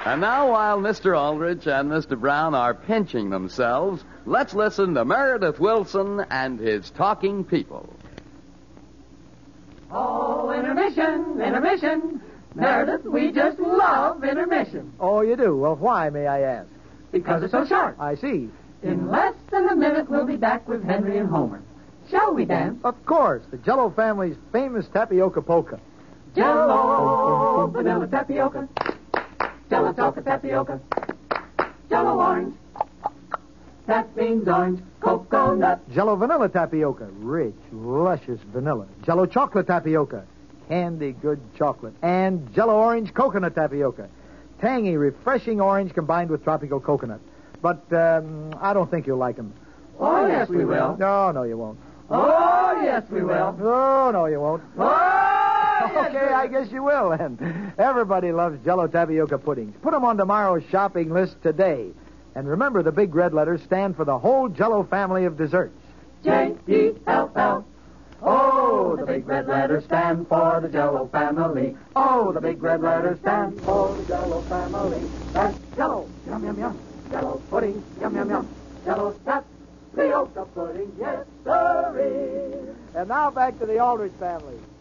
And now, while Mr. Aldrich and Mr. Brown are pinching themselves, let's listen to Meredith Wilson and his talking people. Oh, intermission, intermission. Meredith, we just love intermission. Oh, you do? Well, why, may I ask? Because it's so short. I see. In less than a minute, we'll be back with Henry and Homer. Shall we, Dan? Of course, the Jell-O family's famous tapioca polka. Jell-O, vanilla tapioca. Jell-O chocolate tapioca. Jell-O orange. That means orange coconut. Jell-O vanilla tapioca, rich, luscious vanilla. Jell-O chocolate tapioca, candy good chocolate. And Jell-O orange coconut tapioca, tangy, refreshing orange combined with tropical coconut. But I don't think you'll like them. Oh, yes, we will. No, you won't. Oh, yes, we will. No, you won't. Oh, yes, Okay, I guess you will, then. Everybody loves Jell-O tapioca puddings. Put them on tomorrow's shopping list today. And remember, the big red letters stand for the whole Jell-O family of desserts. J-E-L-L. Oh, the big red letters stand for the Jell-O family. Oh, the big red letters stand for the Jell-O family. That's Jell-O, yum, yum, yum. Jell-O pudding, yum, yum, yum. Jell-O tapioca pudding, yes, sirree. And now back to the Aldrich family.